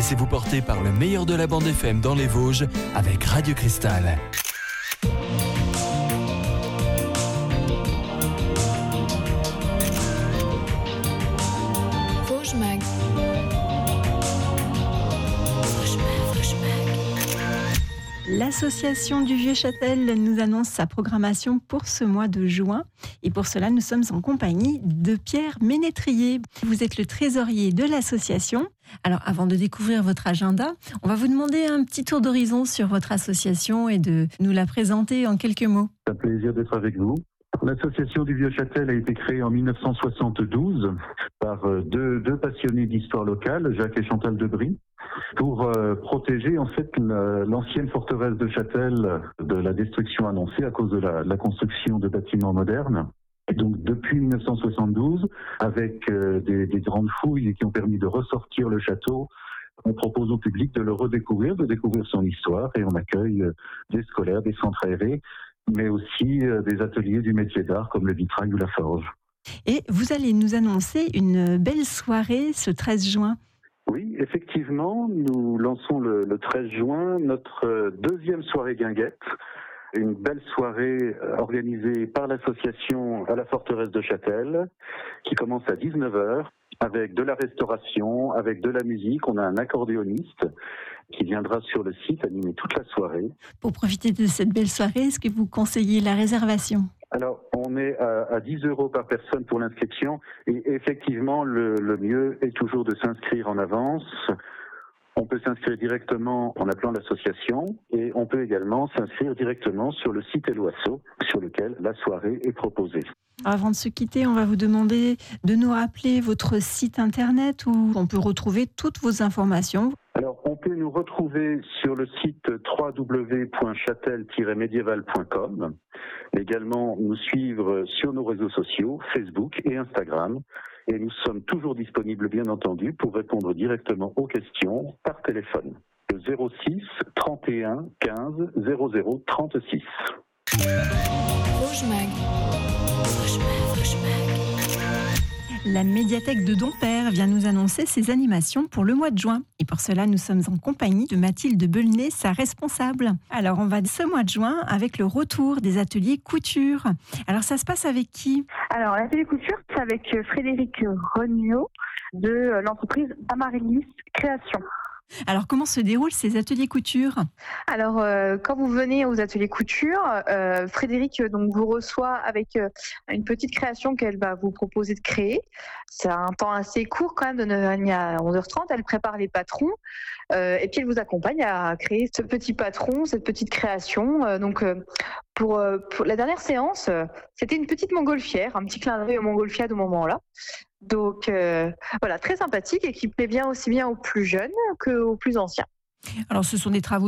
Laissez-vous porter par le meilleur de la bande FM dans les Vosges avec Radio Cristal. Vosges Mag. L'association du Vieux-Châtel nous annonce sa programmation pour ce mois de juin. Et pour cela, nous sommes en compagnie de Pierre Ménétrier. Vous êtes le trésorier de l'association. Alors, avant de découvrir votre agenda, on va vous demander un petit tour d'horizon sur votre association et de nous la présenter en quelques mots. C'est un plaisir d'être avec vous. L'association du Vieux-Châtel a été créée en 1972 par deux passionnés d'histoire locale, Jacques et Chantal Debry, pour protéger en fait l'ancienne forteresse de Châtel de la destruction annoncée à cause de la construction de bâtiments modernes. Et donc depuis 1972, avec des grandes fouilles qui ont permis de ressortir le château, on propose au public de le redécouvrir, de découvrir son histoire, et on accueille des scolaires, des centres aérés, mais aussi des ateliers du métier d'art comme le vitrail ou la forge. Et vous allez nous annoncer une belle soirée ce 13 juin. Oui, effectivement, nous lançons le 13 juin notre deuxième soirée guinguette. Une belle soirée organisée par l'association à la forteresse de Châtel, qui commence à 19h, avec de la restauration, avec de la musique. On a un accordéoniste qui viendra sur le site animer toute la soirée. Pour profiter de cette belle soirée, est-ce que vous conseillez la réservation ? Alors, on est à 10 € par personne pour l'inscription, et effectivement, le mieux est toujours de s'inscrire en avance. On peut s'inscrire directement en appelant l'association, et on peut également s'inscrire directement sur le site Eloasso, sur lequel la soirée est proposée. Avant de se quitter, on va vous demander de nous rappeler votre site internet où on peut retrouver toutes vos informations. Alors, on peut nous retrouver sur le site www.chatel-médiéval.com. Également, nous suivre sur nos réseaux sociaux, Facebook et Instagram. Et nous sommes toujours disponibles, bien entendu, pour répondre directement aux questions par téléphone. Le 06 31 15 00 36. Vosges Mag. La médiathèque de Dompère vient nous annoncer ses animations pour le mois de juin. Et pour cela, nous sommes en compagnie de Mathilde Belnet, sa responsable. Alors, on va ce mois de juin avec le retour des ateliers couture. Alors, ça se passe avec qui ? Alors, l'atelier couture, c'est avec Frédéric Regnault de l'entreprise Amaryllis Création. Alors, comment se déroulent ces ateliers couture ? Alors, quand vous venez aux ateliers couture, Frédéric donc vous reçoit avec une petite création qu'elle va vous proposer de créer. C'est un temps assez court quand même, de 9h30 à 11h30. Elle prépare les patrons et puis elle vous accompagne à créer ce petit patron, cette petite création. Pour la dernière séance, c'était une petite montgolfière, un petit clin d'œil aux montgolfiades au moment-là. Donc voilà, très sympathique et qui plaît bien aussi bien aux plus jeunes qu'aux plus anciens. Alors, ce sont des travaux